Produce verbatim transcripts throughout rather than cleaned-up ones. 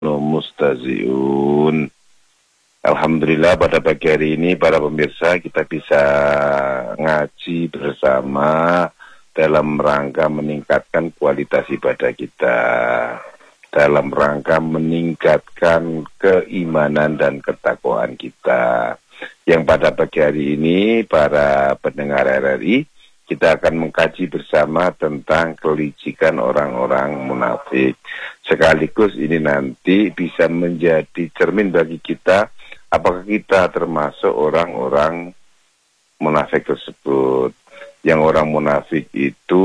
mustaziun. Alhamdulillah pada pagi hari ini para pemirsa kita bisa ngaji bersama dalam rangka meningkatkan kualitas ibadah kita, dalam rangka meningkatkan keimanan dan ketakwaan kita. Yang pada pagi hari ini para pendengar R R I, kita akan mengkaji bersama tentang kelicikan orang-orang munafik. Sekaligus ini nanti bisa menjadi cermin bagi kita, apakah kita termasuk orang-orang munafik tersebut. Yang orang munafik itu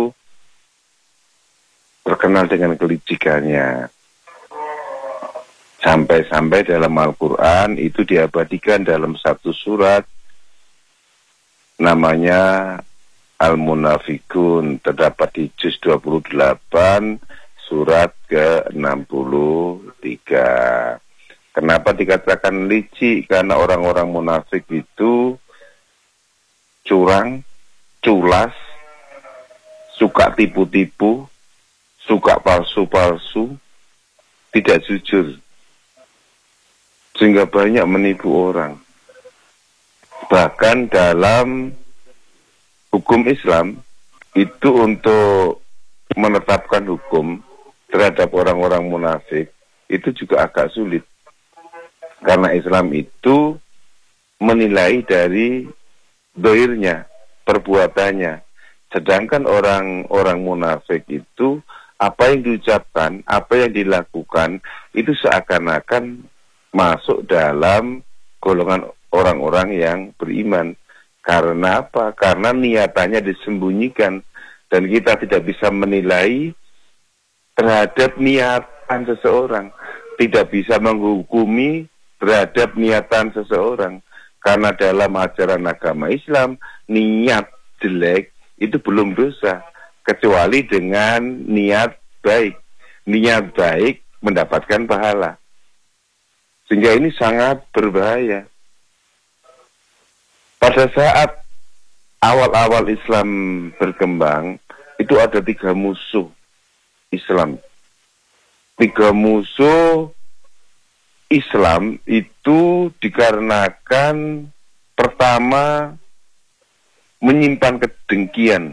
terkenal dengan kelicikannya. Sampai-sampai dalam Al-Quran itu diabadikan dalam satu surat, namanya Al-Munafikun, terdapat di juz dua puluh delapan, surat ke enam puluh tiga. Kenapa dikatakan licik? Karena orang-orang munafik itu curang, culas, suka tipu-tipu, suka palsu-palsu, tidak jujur, sehingga banyak menipu orang. Bahkan dalam hukum Islam itu untuk menetapkan hukum terhadap orang-orang munafik itu juga agak sulit. Karena Islam itu menilai dari dohirnya, perbuatannya. Sedangkan orang-orang munafik itu apa yang diucapkan, apa yang dilakukan itu seakan-akan masuk dalam golongan orang-orang yang beriman. Karena apa? Karena niatannya disembunyikan dan kita tidak bisa menilai terhadap niatan seseorang, tidak bisa menghukumi terhadap niatan seseorang. Karena dalam ajaran agama Islam, niat jelek itu belum dosa, kecuali dengan niat baik. Niat baik mendapatkan pahala. Sehingga ini sangat berbahaya. Pada saat awal-awal Islam berkembang, itu ada tiga musuh Islam. Tiga musuh Islam itu dikarenakan pertama menyimpan kedengkian.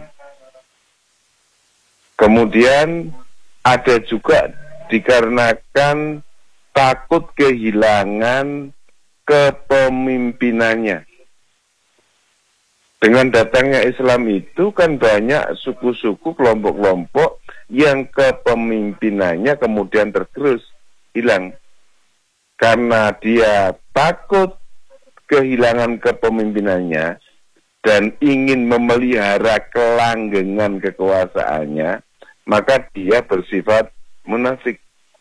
Kemudian ada juga dikarenakan takut kehilangan kepemimpinannya. Dengan datangnya Islam itu kan banyak suku-suku, kelompok-kelompok yang kepemimpinannya kemudian tergerus, hilang. Karena dia takut kehilangan kepemimpinannya dan ingin memelihara kelanggengan kekuasaannya, maka dia bersifat munafik.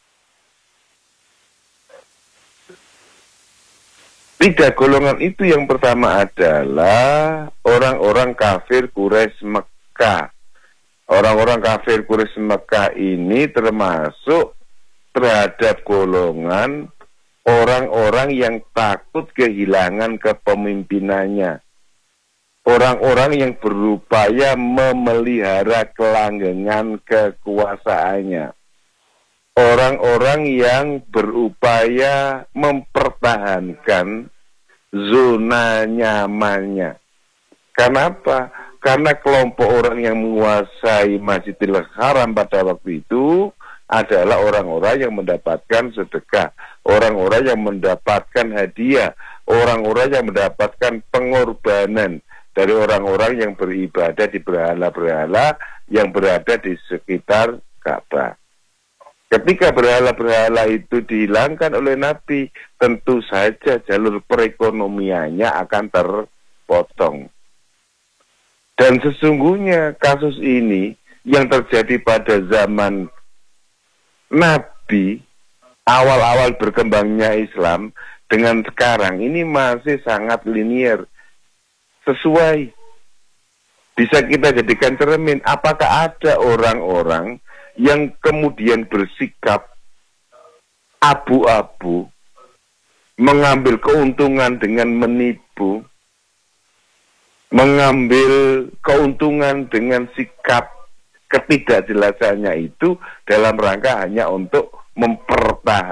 Tiga golongan itu yang pertama adalah orang-orang kafir Quraisy Mekah. Orang-orang kafir Quraisy Mekah ini termasuk terhadap golongan orang-orang yang takut kehilangan kepemimpinannya. Orang-orang yang berupaya memelihara kelanggengan kekuasaannya. Orang-orang yang berupaya mempertahankan zona nyamannya. Kenapa? Karena kelompok orang yang menguasai Masjidil Haram pada waktu itu adalah orang-orang yang mendapatkan sedekah, orang-orang yang mendapatkan hadiah, orang-orang yang mendapatkan pengorbanan dari orang-orang yang beribadah di berhala-berhala yang berada di sekitar Ka'bah. Ketika berhala-berhala itu dihilangkan oleh Nabi, tentu saja jalur perekonomiannya akan terpotong. Dan sesungguhnya kasus ini yang terjadi pada zaman Nabi, awal-awal berkembangnya Islam, dengan sekarang ini masih sangat linier. Sesuai. Bisa kita jadikan cermin, apakah ada orang-orang yang kemudian bersikap abu-abu, mengambil keuntungan dengan menipu, mengambil keuntungan dengan sikap ketidakjelasannya itu dalam rangka hanya untuk memper fakta